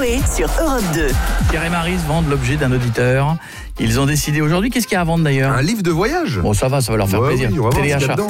Coé sur Europe 2. Pierre et Maryse vendent l'objet d'un auditeur. Ils ont décidé aujourd'hui, qu'est-ce qu'il y a à vendre d'ailleurs ? Un livre de voyage. Bon, ça va leur faire plaisir. Oui, on va voir ce qu'il y a Téléachat. dedans.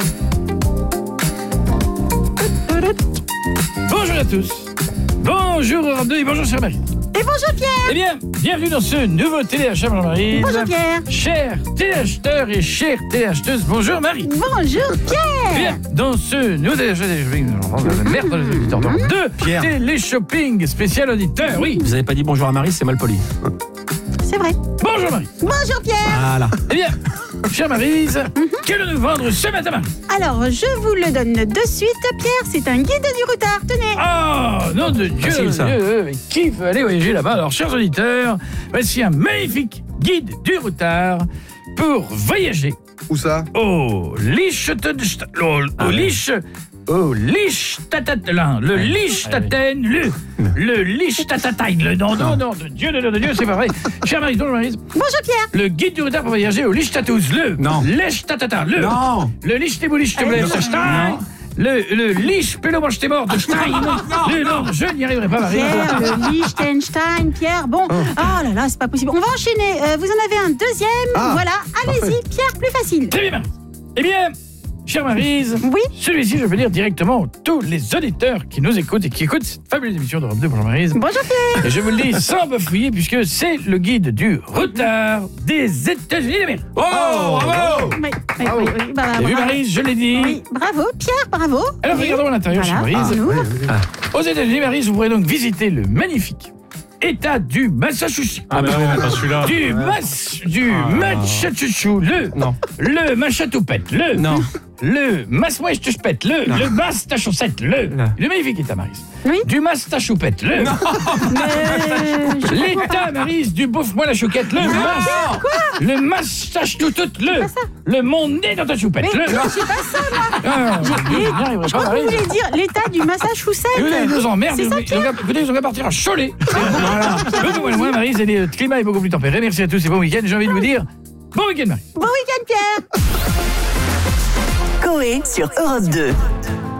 Bonjour à tous. Bonjour Europe 2 et bonjour chère Maryse. Et bonjour Pierre. Eh bien, bienvenue dans ce nouveau téléachat, bonjour Maryse. Bonjour Pierre. Chers téléacheteurs et chères téléacheteuses, bonjour Marie. Bonjour Pierre. Bien, dans ce nouveau téléachat merde dans les auditeurs. Deux Pierre. télé-shopping spécial auditeur, oui. Vous avez pas dit bonjour à Marie, c'est mal poli. C'est vrai. Bonjour Marie. Bonjour Pierre. Voilà. Eh bien, chère Maryse, qu'allons-nous vendre ce matin, Marie ? Alors, je vous le donne de suite, Pierre. C'est un guide du routard. Tenez. Oh, nom de Dieu, Facile, ça. mais qui veut aller voyager là-bas ? Alors, chers auditeurs, voici un magnifique guide du routard pour voyager Où ça? au Liechtenstein, au Liechtenstein, le Liechtenstein, le Liechtenstein, le nom de Dieu, c'est pas vrai. Chère Maryse, bonjour Maryse. Bonjour Pierre. Le guide du routard pour voyager au Liechtenstein, Non. Liechtenstein, Non. le Liechtenstein, le Liechtenstein de Stein. Non, je n'y arriverai pas, Maryse. Pierre, le Liechtenstein, Pierre. Bon, oh là là, c'est pas possible. On va enchaîner. Vous en avez un deuxième. Ah, voilà, allez-y, Pierre, plus facile. Très bien, Maryse. Eh bien, chère Maryse, Oui. celui-ci, je veux dire directement à tous les auditeurs qui nous écoutent et qui écoutent cette fabuleuse émission d'Europe 2. Bonjour Maryse. Bonjour Pierre. Et je vous le dis sans bafouiller, puisque c'est le guide du routard des États-Unis d'Amérique. Oh, bravo. Oui, T'as vu, bravo. Maryse, je l'ai dit. Oui, bravo, Pierre, bravo. Alors, Oui. regardons à l'intérieur, chère Voilà, Maryse. on ouvre. Aux États-Unis, Maryse, vous pourrez donc visiter le magnifique État du Massachusetts. Ah bah oui, pas celui-là. Du Massachusetts, Non. le Machatoupette, Non. le Massachusetts, le Massachusetts, le magnifique État, Maryse. Oui. Du Massachusetts, l'État, Maryse, du Bouffe-moi la chouquette, le Massachusetts, le mon nez dans ta choupette, Mais c'est pas ça, moi. Je crois que vous voulez dire l'état du Massachusetts. Ils nous emmerdent, C'est ça, Pierre. ils ont qu'à partir à Cholet. Voilà. Moi, Maryse, et le climat est beaucoup plus tempéré. Merci à tous et bon week-end. J'ai envie de vous dire bon week-end, Maryse. Bon week-end, Pierre. Coé sur Europe 2.